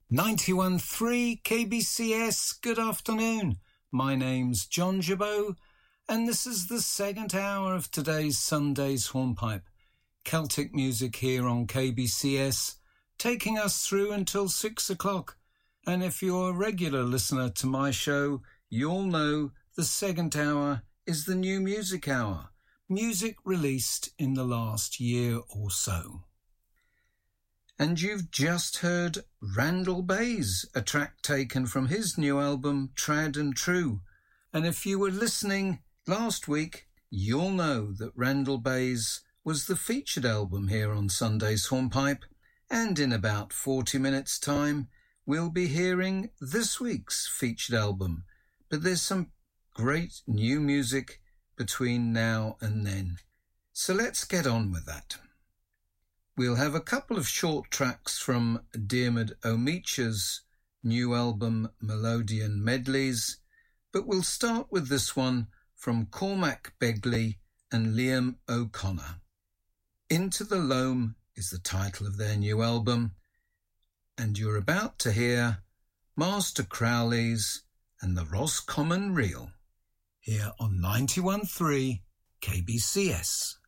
91.3 KBCS, good afternoon. My name's John Jabot, and this is the second hour of today's Sunday's Hornpipe. Celtic music here on KBCS, taking us through until 6 o'clock. And if you're a regular listener to my show, you'll know the second hour is the new music hour. Music released in the last year or so. And you've just heard Randall Bays, a track taken from his new album, Trad and True. And if you were listening last week, you'll know that Randall Bays was the featured album here on Sunday's Hornpipe. And in about 40 minutes' time, we'll be hearing this week's featured album. But there's some great new music between now and then. So let's get on with that. We'll have a couple of short tracks from Diarmuid O'Meach's new album Melodian Medleys, but we'll start with this one from Cormac Begley and Liam O'Connor. Into the Loam is the title of their new album, and you're about to hear Master Crowley's and the Roscommon Reel here on 91.3 KBCS.